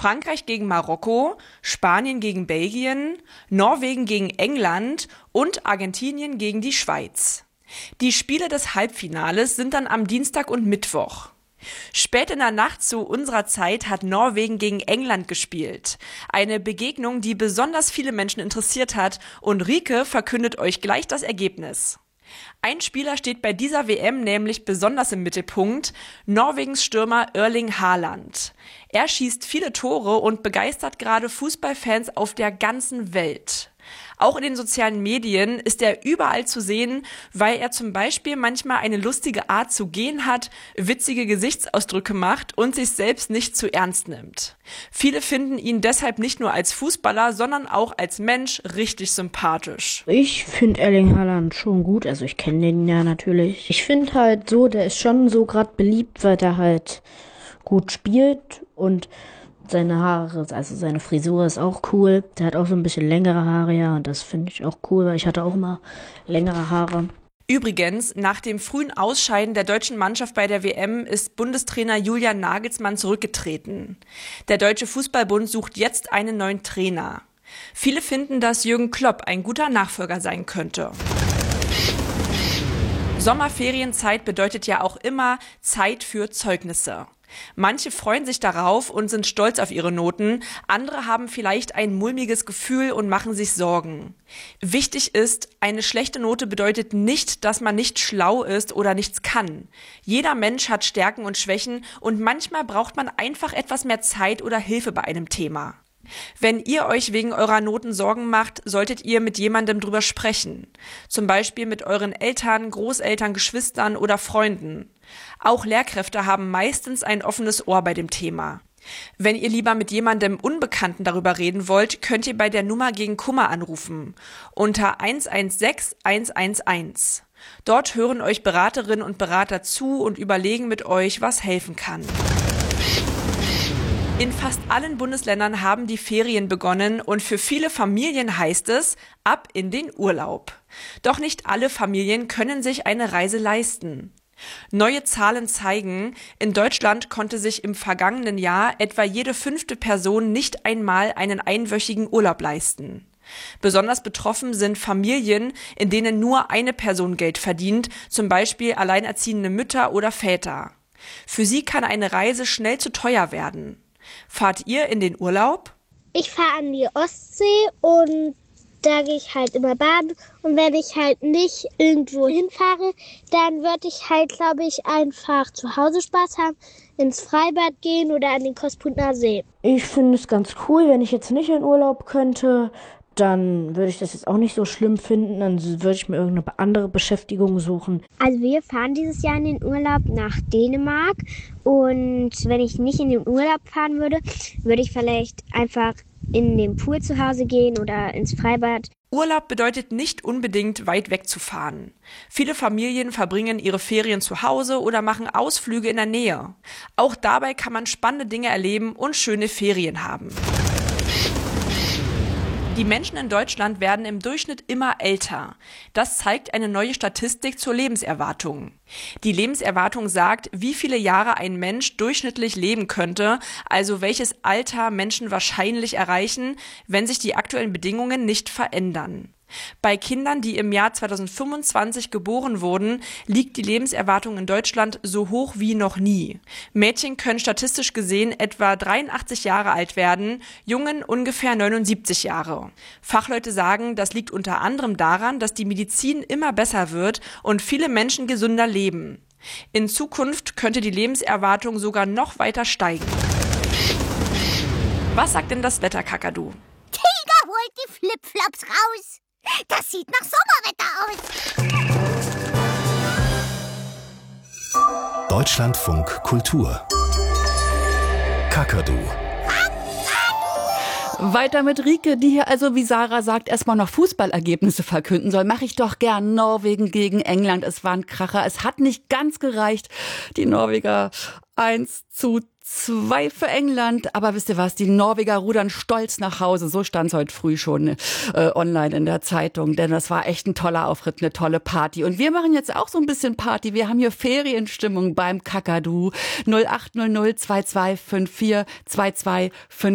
Frankreich gegen Marokko, Spanien gegen Belgien, Norwegen gegen England und Argentinien gegen die Schweiz. Die Spiele des Halbfinales sind dann am Dienstag und Mittwoch. Spät in der Nacht zu unserer Zeit hat Norwegen gegen England gespielt. Eine Begegnung, die besonders viele Menschen interessiert hat, und Rike verkündet euch gleich das Ergebnis. Ein Spieler steht bei dieser WM nämlich besonders im Mittelpunkt: Norwegens Stürmer Erling Haaland. Er schießt viele Tore und begeistert gerade Fußballfans auf der ganzen Welt. Auch in den sozialen Medien ist er überall zu sehen, weil er zum Beispiel manchmal eine lustige Art zu gehen hat, witzige Gesichtsausdrücke macht und sich selbst nicht zu ernst nimmt. Viele finden ihn deshalb nicht nur als Fußballer, sondern auch als Mensch richtig sympathisch. Ich finde Erling Haaland schon gut, also ich kenne den ja natürlich. Ich finde halt so, der ist schon so gerade beliebt, weil der halt gut spielt und seine Haare, also seine Frisur ist auch cool. Der hat auch so ein bisschen längere Haare, ja, und das finde ich auch cool, weil ich hatte auch immer längere Haare. Übrigens, nach dem frühen Ausscheiden der deutschen Mannschaft bei der WM ist Bundestrainer Julian Nagelsmann zurückgetreten. Der Deutsche Fußballbund sucht jetzt einen neuen Trainer. Viele finden, dass Jürgen Klopp ein guter Nachfolger sein könnte. Sommerferienzeit bedeutet ja auch immer Zeit für Zeugnisse. Manche freuen sich darauf und sind stolz auf ihre Noten, andere haben vielleicht ein mulmiges Gefühl und machen sich Sorgen. Wichtig ist, eine schlechte Note bedeutet nicht, dass man nicht schlau ist oder nichts kann. Jeder Mensch hat Stärken und Schwächen und manchmal braucht man einfach etwas mehr Zeit oder Hilfe bei einem Thema. Wenn ihr euch wegen eurer Noten Sorgen macht, solltet ihr mit jemandem drüber sprechen. Zum Beispiel mit euren Eltern, Großeltern, Geschwistern oder Freunden. Auch Lehrkräfte haben meistens ein offenes Ohr bei dem Thema. Wenn ihr lieber mit jemandem Unbekannten darüber reden wollt, könnt ihr bei der Nummer gegen Kummer anrufen. Unter 116 111. Dort hören euch Beraterinnen und Berater zu und überlegen mit euch, was helfen kann. In fast allen Bundesländern haben die Ferien begonnen und für viele Familien heißt es, ab in den Urlaub. Doch nicht alle Familien können sich eine Reise leisten. Neue Zahlen zeigen, in Deutschland konnte sich im vergangenen Jahr etwa jede 5. Person nicht einmal einen einwöchigen Urlaub leisten. Besonders betroffen sind Familien, in denen nur eine Person Geld verdient, zum Beispiel alleinerziehende Mütter oder Väter. Für sie kann eine Reise schnell zu teuer werden. Fahrt ihr in den Urlaub? Ich fahre an die Ostsee und da gehe ich halt immer baden. Und wenn ich halt nicht irgendwo hinfahre, dann würde ich halt, glaube ich, einfach zu Hause Spaß haben, ins Freibad gehen oder an den Kospuntner See. Ich finde es ganz cool, wenn ich jetzt nicht in Urlaub könnte, dann würde ich das jetzt auch nicht so schlimm finden, dann würde ich mir irgendeine andere Beschäftigung suchen. Also wir fahren dieses Jahr in den Urlaub nach Dänemark und wenn ich nicht in den Urlaub fahren würde, würde ich vielleicht einfach in den Pool zu Hause gehen oder ins Freibad. Urlaub bedeutet nicht unbedingt weit weg zu fahren. Viele Familien verbringen ihre Ferien zu Hause oder machen Ausflüge in der Nähe. Auch dabei kann man spannende Dinge erleben und schöne Ferien haben. Die Menschen in Deutschland werden im Durchschnitt immer älter. Das zeigt eine neue Statistik zur Lebenserwartung. Die Lebenserwartung sagt, wie viele Jahre ein Mensch durchschnittlich leben könnte, also welches Alter Menschen wahrscheinlich erreichen, wenn sich die aktuellen Bedingungen nicht verändern. Bei Kindern, die im Jahr 2025 geboren wurden, liegt die Lebenserwartung in Deutschland so hoch wie noch nie. Mädchen können statistisch gesehen etwa 83 Jahre alt werden, Jungen ungefähr 79 Jahre. Fachleute sagen, das liegt unter anderem daran, dass die Medizin immer besser wird und viele Menschen gesünder leben. In Zukunft könnte die Lebenserwartung sogar noch weiter steigen. Was sagt denn das Wetter, Kakadu? Tiger holt die Flipflops raus. Das sieht nach Sommerwetter aus. Deutschlandfunk Kultur. Kakadu. Weiter mit Rike, die hier also, wie Sarah sagt, erstmal noch Fußballergebnisse verkünden soll. Mache ich doch gern. Norwegen gegen England. Es war ein Kracher. Es hat nicht ganz gereicht. Die Norweger 1:2 für England. Aber wisst ihr was? Die Norweger rudern stolz nach Hause. So stand es heute früh schon online in der Zeitung. Denn das war echt ein toller Auftritt, eine tolle Party. Und wir machen jetzt auch so ein bisschen Party. Wir haben hier Ferienstimmung beim Kakadu. 0800 2254 2254.